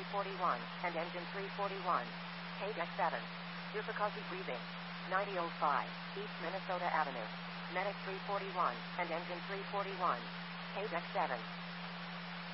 341, and engine 341. KDEC 7. Difficulty breathing. 9005, East Minnesota Avenue. Medic 341, and engine 341. KDEC 7.